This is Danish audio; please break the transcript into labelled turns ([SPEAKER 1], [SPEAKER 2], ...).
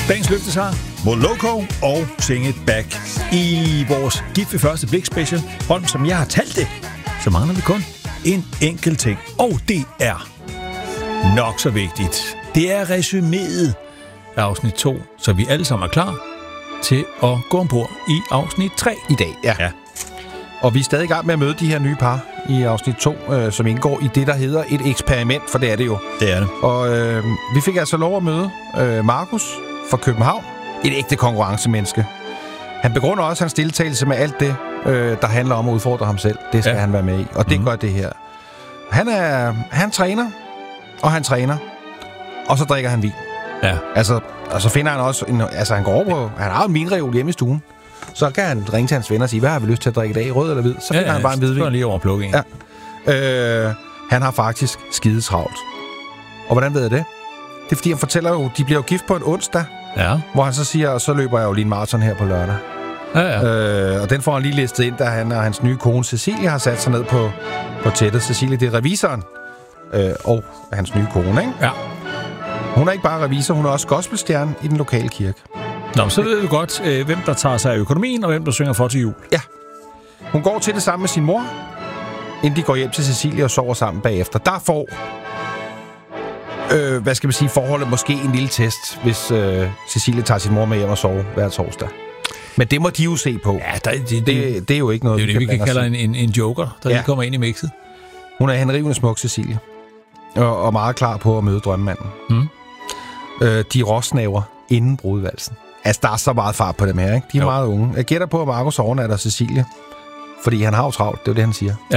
[SPEAKER 1] Dagens løftesang, Moloko og Sing It Back. I vores Gift ved første blik special, Holm, som jeg har talt det, så mangler vi kun en enkelt ting. Og det er nok så vigtigt. Det er resuméet af afsnit 2, så vi alle sammen er klar til at gå ombord i afsnit 3
[SPEAKER 2] i dag. Ja. Og vi er stadig i gang med at møde de her nye par i afsnit 2, som indgår i det, der hedder et eksperiment, for det er det jo.
[SPEAKER 1] Det er det.
[SPEAKER 2] Og vi fik altså lov at møde Markus fra København, et ægte konkurrencemenneske. Han begrunder også hans deltagelse med alt det, der handler om at udfordre ham selv. Det skal han være med i, og det gør det her. Han træner, og han træner, og så drikker han vin.
[SPEAKER 1] Ja.
[SPEAKER 2] Altså, og så finder han også han går over på, han har en vinreol hjemme i stuen. Så kan han ringe til hans venner og sige, hvad har vi lyst til at drikke i dag, rød eller hvid? Så finder han bare en hvidvin.
[SPEAKER 1] Så lige over plukke en.
[SPEAKER 2] Ja. Han har faktisk skidetravlt. Og hvordan ved jeg det? Det er fordi, han fortæller jo, de bliver jo gift på en onsdag, hvor han så siger, og så løber jeg jo lige en maraton her på lørdag. Ja. Og den får han lige listet ind, da han og hans nye kone Cecilie har sat sig ned på tættet. Cecilie, det er revisoren og hans nye kone, ikke?
[SPEAKER 1] Ja.
[SPEAKER 2] Hun er ikke bare revisor, hun er også gospelstjerne i den lokale kirke.
[SPEAKER 1] Nå, så ved du godt, hvem der tager sig af økonomien, og hvem der synger for til jul.
[SPEAKER 2] Ja. Hun går til det sammen med sin mor, inden de går hjem til Cecilie og sover sammen bagefter. Der får, forholdet måske en lille test, hvis Cecilie tager sin mor med hjem og sover hver torsdag. Men det må de jo se på.
[SPEAKER 1] Ja,
[SPEAKER 2] det er jo ikke noget,
[SPEAKER 1] det er jo det, vi kan kalde en joker, der lige kommer ind i mixet.
[SPEAKER 2] Hun er henrivende smuk, Cecilie. Og meget klar på at møde drømmemanden. De råsnaver inden brudvalsen. Altså, der er så meget fart på dem her, ikke? De er meget unge. Jeg gætter på, at Markus overnatter Cecilie, fordi han har jo travlt. Det er jo det, han siger. Ja.